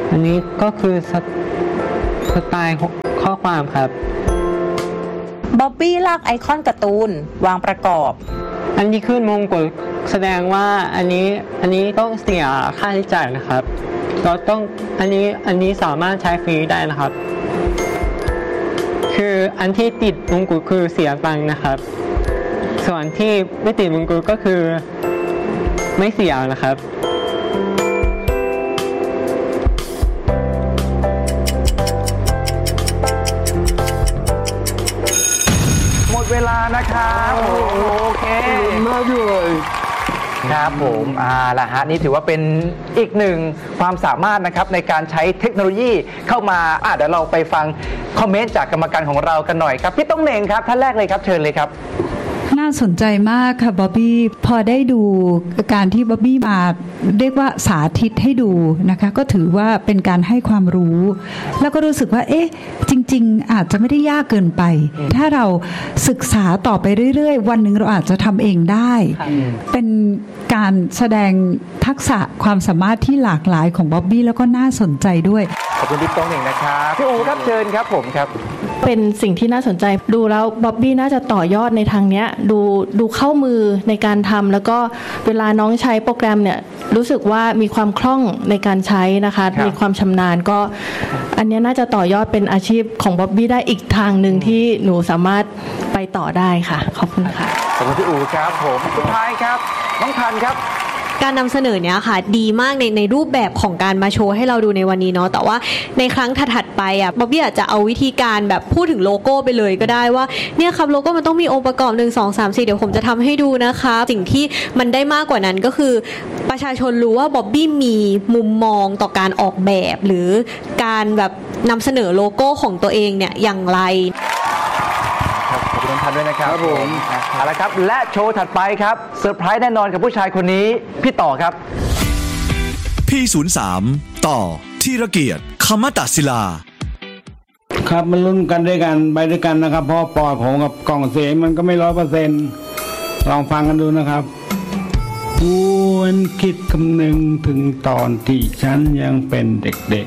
อันนี้ก็คือสไตล์ข้อความครับบ๊อบบี้ลากไอคอนการ์ตูนวางประกอบอันนี้ขึ้นมงกุฎแสดงว่าอันนี้ต้องเสียค่าใช้จ่ายนะครับเราต้องอันนี้สามารถใช้ฟรีได้นะครับคืออันที่ติดมงกุฎคือเสียตังค์นะครับส่วนที่ไม่ติดมงกุฎก็คือไม่เสียนะครับหมดเวลานะครับโอเคมากเลยครับผมล่ะฮะนี่ถือว่าเป็นอีกหนึ่งความสามารถนะครับในการใช้เทคโนโลยีเข้ามาเดี๋ยวเราไปฟังคอมเมนต์จากกรรมการของเรากันหน่อยครับพี่ต้องเหน่งครับท่านแรกเลยครับเชิญเลยครับน่าสนใจมากค่ะบ๊อบบี้พอได้ดูการที่บ๊อบบี้มาเรียกว่าสาธิตให้ดูนะคะก็ถือว่าเป็นการให้ความรู้แล้วก็รู้สึกว่าจริงๆอาจจะไม่ได้ยากเกินไปถ้าเราศึกษาต่อไปเรื่อยๆวันหนึ่งเราอาจจะทำเองได้เป็นการแสดงทักษะความสามารถที่หลากหลายของบ๊อบบี้แล้วก็น่าสนใจด้วยขอบคุณพี่ต้องเหน่งนะครับพี่อู๋ครับเชิญครับผมครับเป็นสิ่งที่น่าสนใจดูแล้วบ๊อบบี้น่าจะต่อยอดในทางเนี้ยดูเข้ามือในการทำแล้วก็เวลาน้องใช้โปรแกรมเนี่ยรู้สึกว่ามีความคล่องในการใช้นะคะมีความชำนาญก็อันนี้น่าจะต่อยอดเป็นอาชีพของบ๊อบบี้ได้อีกทางหนึ่งที่หนูสามารถไปต่อได้ค่ะขอบคุณค่ะขอบคุณพี่อู๋ครับผมสุดท้ายครับน้องทันครับการนำเสนอเนี้ยค่ะดีมากในรูปแบบของการมาโชว์ให้เราดูในวันนี้เนาะแต่ว่าในครั้งถัดไปบ๊อบบี้อาจจะเอาวิธีการแบบพูดถึงโลโก้ไปเลยก็ได้ว่าเนี่ยครับโลโก้มันต้องมีองค์ประกอบ1 2 3 4เดี๋ยวผมจะทำให้ดูนะคะสิ่งที่มันได้มากกว่านั้นก็คือประชาชนรู้ว่าบ๊อบบี้มีมุมมองต่อการออกแบบหรือการแบบนำเสนอโลโก้ของตัวเองเนี่ยอย่างไรขอบคุณท่านด้วยนะครับผมเอาละครับและโชว์ถัดไปครับเซอร์ไพรส์แน่นอนกับผู้ชายคนนี้พี่ต่อครับ P03 ต่อธีรเกียรติคมตศิลาครับมันลุ้นกันด้วยกันไปด้วยกันนะครับเพราะปอดผมกับกล่องเสียงมันก็ไม่100%ลองฟังกันดูนะครับควรคิดคำนึงถึงตอนที่ฉันยังเป็นเด็ก